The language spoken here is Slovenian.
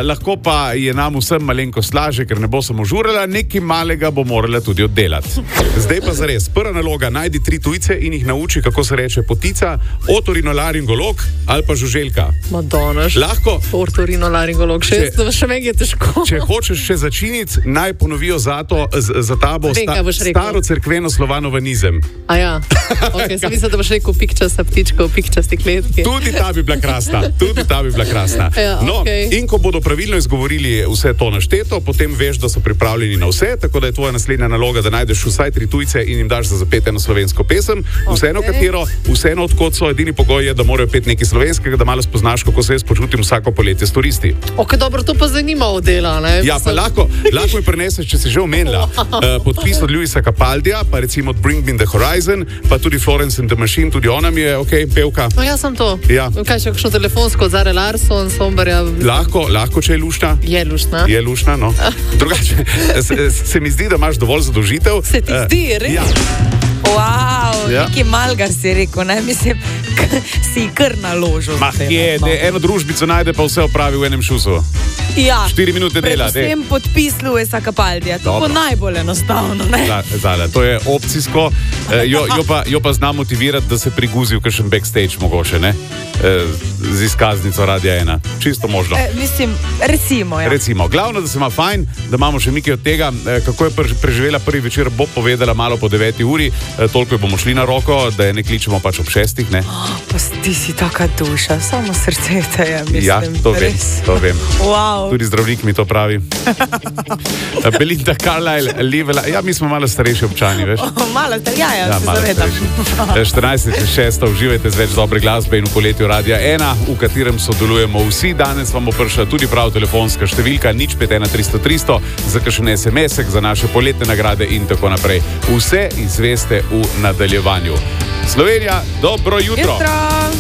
lahko pa je nam vsem malenkost laže, ker ne bo samo žurala, nekaj malega bo morala tudi oddelati. Zdaj pa zares, prva naloga, najdi 3 tujce in jih nauči, kako se reče potica, otorinolaringolog ali pa žuželka. Madonaš. Lahko. Otorinolaringolog, še meni je težko. Če hočeš še začiniti, naj ponovijo za tabo staro cerkveno slovanovanizem. Aja, ok, sem mislila, da boš rekel pikčasta ptička v pikčasti kletki. Tudi ta bi bila krasna. Ja, no, okay. In ko bodo pravilno izgovorili vse to našteto, potem veš, da so pripravljeni na vse, tako da je tvoja naslednja naloga, da najdeš vsaj 3 tujce in jim daš za zapeti eno slovensko pesem, vseeno katero, vseeno odkot so, edini pogoj je, da morajo peti nekaj slovenskega, da malo spoznaš, kako se jaz počutim vsako poletje s turisti. Ok, dobro, to pa zanimivo dela, ne? Ja, pa lahko mi preneseš, če si že omenila, podpis od Luisa Capaldija, pa recimo od Bring Me the Horizon, pa tudi Florence and the Machine, tudi ona mi je, ok, pevka. No, ja sem to. Ja. Kaj še kakšno telefonsko, Zare Larson, Sombarja? Lahko, če je luštna. Je luštna, no. Drugače, se mi zdi, da imaš dovolj zadolžitev. Se ti zdi, res? Ja. Wow, nekaj malga si rekel, ne? Mislim, si kar naložil. Eno družbico najde, pa vse opravi v enem šusu. Ja. 4 minute dela. Predvsem podpis Luisa Capaldija. To bo najbolj enostavno, ne? Zale, to je opcijsko. Jo pa zna motivirati, da se priguzi v kakšen backstage mogoče, ne? Z izkaznico Radia 1. Čisto možno. Mislim, recimo, ja. Recimo. Glavno, da se ima fajn, da imamo še nekaj od tega. Kako je preživela prvi večer, bo povedala malo po 9 uri. Toliko bomo šli na roko, da je ne kličemo pač ob 6, ne? Pa ti si taka duša, samo srce te je, mislim. Ja, to vem. Wow. Tudi zdravnik mi to pravi. Belinda Carlisle, Livela. Ja, mi smo malo starejši občani, veš? Malo, ja, se zavedam. 14.6. uživajte z več dobre glasbe in v poletju Radia 1, v katerem sodelujemo vsi. Danes vam bo prišla tudi prav telefonska številka 051 300 300 za kakšen SMS-ek, za naše poletne nagrade in tako naprej. Vse izveste v nadaljevanju. Slovenija, dobro jutro!